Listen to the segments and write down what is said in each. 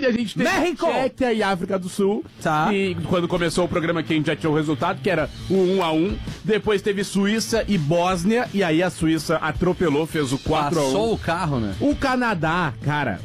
a gente teve Tchequia e África do Sul. Tá. E quando começou o programa aqui, a gente já tinha o resultado, que era o 1-1. Depois teve Suíça e Bósnia. E aí a Suíça atropelou, fez o 4-1. Passou o carro, né? O Canadá, cara,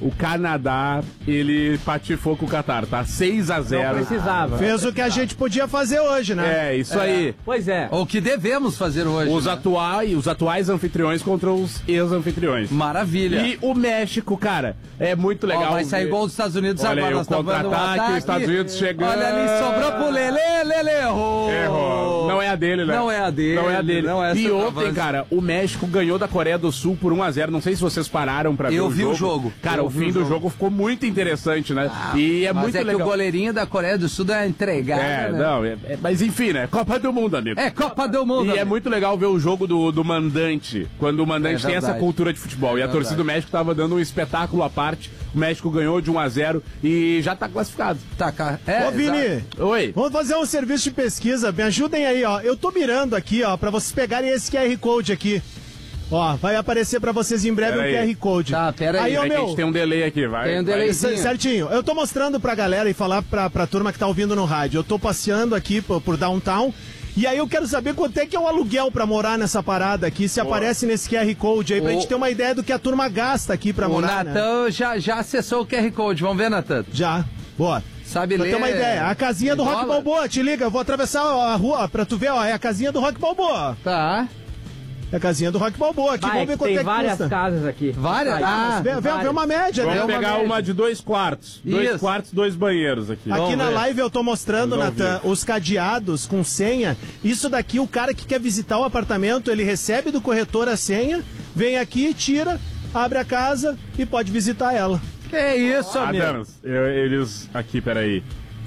ele patifou com o Catar, tá? 6-0. Não precisava. Fez o que a gente podia fazer hoje, né? É, isso aí. Pois é. O que devemos fazer hoje. Os atuais anfitriões contra os ex-anfitriões. Maravilha. E o México, cara, é muito legal. Vai sair gol dos Estados Unidos Olha agora. aí, Nós o contra-ataque, os Estados Unidos chegando. Olha ali, sobrou pro Lele errou. Errou. Não é a dele, né? Não é a dele. Não é a dele. Não é e ontem, avance. cara, o México ganhou da Coreia do Sul por 1-0. Não sei se vocês pararam pra ver o jogo. Eu vi o jogo. Cara, o fim do jogo ficou muito interessante, né? E é mas muito é legal. que o goleirinho da Coreia do Sul dá uma entregada, né? Não, mas enfim, né? Copa do Mundo, amigo. É Copa do Mundo. E amigo. é muito legal ver o jogo do mandante, quando o mandante tem essa verdade. cultura de futebol. E a torcida do México tava dando um espetáculo à parte. O México ganhou de 1-0 e já tá classificado. Tá, cara. Ô, Vini, Oi. vamos fazer um serviço de pesquisa. Me ajudem aí, ó. Eu tô mirando aqui, ó, pra vocês pegarem esse QR Code aqui. Ó, vai aparecer pra vocês em breve Pera o aí. QR Code. Tá, pera aí. Aí, ô, É que a meu, gente tem um delay aqui, vai. Tem um delay. certinho. Eu tô mostrando pra galera e falar pra turma que tá ouvindo no rádio. Eu tô passeando aqui por downtown. E aí eu quero saber quanto é que é o aluguel pra morar nessa parada aqui, se aparece nesse QR Code aí, pra gente ter uma ideia do que a turma gasta aqui pra O morar, Natan já acessou o QR Code. Vamos ver, Natan? Já. Boa. Sabe Pra ler? ter uma ideia, a casinha do Rock dólar? Balboa, te liga, eu vou atravessar a rua pra tu ver, ó, é a casinha do Rock Balboa. Tá. É a casinha do Rock Balboa aqui, vamos ver quanto tem é que várias custa. casas aqui. Várias? Vê uma média, né? Vamos uma pegar média. uma de 2 quartos. 2 Isso. quartos, 2 banheiros aqui. Aqui Vamos na ver. live eu tô mostrando, Vamos Natan, os cadeados com senha. Isso daqui, o cara que quer visitar o apartamento, ele recebe do corretor a senha, vem aqui, tira, abre a casa e pode visitar ela. Que isso, amigo? Adams, eles... Aqui, peraí.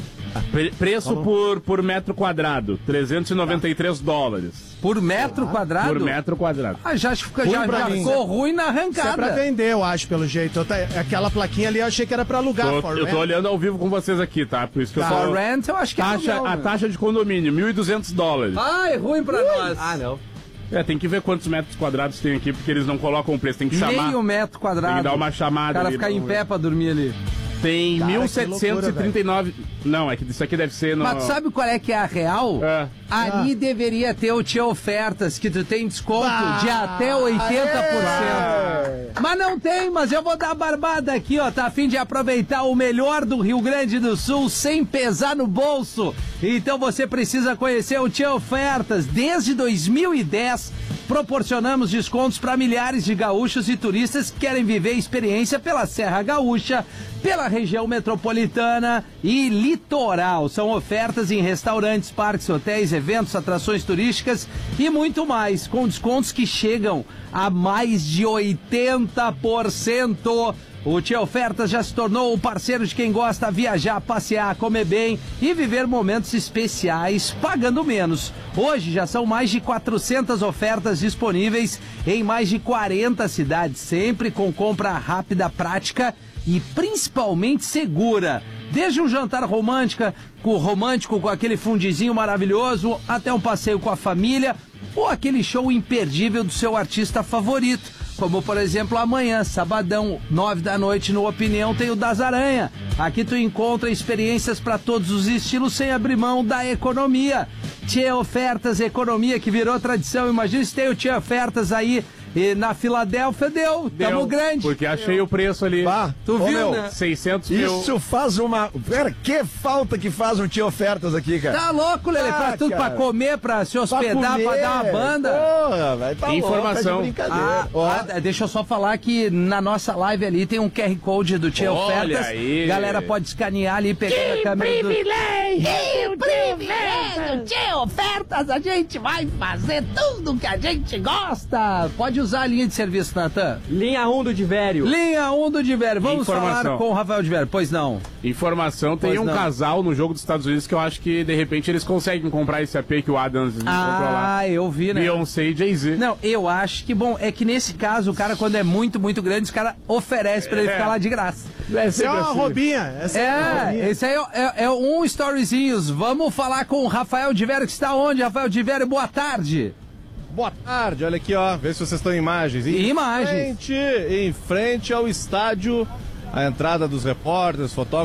Preço por metro quadrado, $393. Por metro quadrado? Por metro quadrado. Ah, já pra mim. ficou ruim na Isso é pra arrancada. vender, eu acho, pelo jeito. Aquela plaquinha ali eu achei que era pra alugar. Eu for tô rent. olhando ao vivo com vocês aqui, tá? Por isso que eu For tô... rent, eu acho que é aluguel, A né? taxa de condomínio, $1.200. Ai, ruim pra nós. Ah, não. Tem que ver quantos metros quadrados tem aqui, porque eles não colocam o preço, tem que chamar. Meio metro quadrado. Tem que dar uma O chamada cara ali, ficar em vamos pé ver. pra dormir ali. Tem Cara, 1.739... Não, é que isso aqui deve ser no... Mas tu sabe qual é que é a real? É. Ali deveria ter o Tia Ofertas, que tu tem desconto de até 80%. Mas não tem, mas eu vou dar a barbada aqui, ó. Tá a fim de aproveitar o melhor do Rio Grande do Sul sem pesar no bolso. Então você precisa conhecer o Tia Ofertas. Desde 2010, proporcionamos descontos para milhares de gaúchos e turistas que querem viver experiência pela Serra Gaúcha, pela região metropolitana e litoral. São ofertas em restaurantes, parques, hotéis, eventos, atrações turísticas e muito mais, com descontos que chegam a mais de 80%. O Tia Ofertas já se tornou o parceiro de quem gosta de viajar, passear, comer bem e viver momentos especiais pagando menos. Hoje já são mais de 400 ofertas disponíveis em mais de 40 cidades, sempre com compra rápida, prática e principalmente segura. Desde um jantar romântico com aquele fundizinho maravilhoso, até um passeio com a família ou aquele show imperdível do seu artista favorito. Como, por exemplo, amanhã, sabadão, 9 da noite, no Opinião, tem o Das Aranha. Aqui tu encontra experiências para todos os estilos sem abrir mão da economia. Tia Ofertas, economia que virou tradição. Imagina se tem o Tia Ofertas aí e na Filadélfia, tamo grande. Porque achei o preço ali. Tu viu, né? 600 mil. Isso faz uma... Cara, que falta que faz um Tia Ofertas aqui, cara. Tá louco, Lelê? Faz tudo cara. pra comer, pra se hospedar, pra dar uma banda. Porra, velho, tá Informação. louco, tá de brincadeira. Deixa eu só falar que na nossa live ali tem um QR Code do Tia Olha Ofertas. aí. Galera pode escanear ali, pegar a câmera do... Que privilégio! Tia Ofertas, a gente vai fazer tudo que a gente gosta. Pode usar a linha de serviço, Natan. Linha 1 do Divério. Linha 1 do Divério. Vamos Informação. falar com o Rafael Divério. Pois não. Informação, tem Pois um não. casal no jogo dos Estados Unidos que eu acho que, de repente, eles conseguem comprar esse AP que o Adams comprou lá. Ah, eu vi, né? Beyoncé e Jay-Z. Não, eu acho que, bom, é que nesse caso, o cara, quando é muito, muito grande, os caras oferecem pra ele ficar lá de graça. É Essa é uma assim. roubinha. Essa é uma roubinha. Esse aí é um storyzinhos. Vamos falar com o Rafael Divério, que está onde? Rafael Divério, boa tarde. Boa tarde, olha aqui, ó, vê se vocês estão em imagens. Imagens. Em frente ao estádio, a entrada dos repórteres, fotógrafos.